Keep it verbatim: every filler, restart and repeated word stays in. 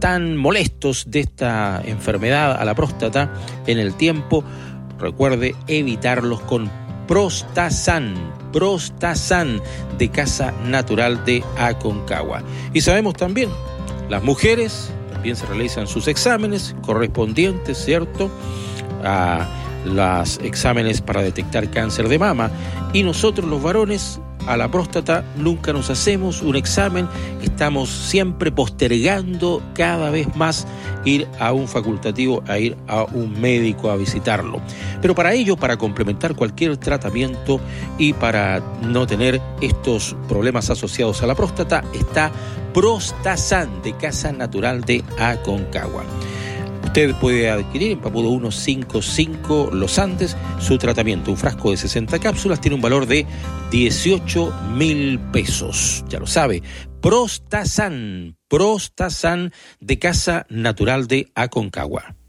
están molestos de esta enfermedad a la próstata en el tiempo, recuerde evitarlos con Prostasan, Prostasan de Casa Natural de Aconcagua. Y sabemos también, las mujeres también se realizan sus exámenes correspondientes, ¿cierto?, a los exámenes para detectar cáncer de mama. Y nosotros los varones a la próstata nunca nos hacemos un examen, estamos siempre postergando cada vez más ir a un facultativo, a ir a un médico a visitarlo. Pero para ello, para complementar cualquier tratamiento y para no tener estos problemas asociados a la próstata, está Prostasan de Casa Natural de Aconcagua. Usted puede adquirir en Papudo ciento cincuenta y cinco Los Andes su tratamiento. Un frasco de sesenta cápsulas tiene un valor de dieciocho mil pesos. Ya lo sabe, Prostasan, Prostasan de Casa Natural de Aconcagua.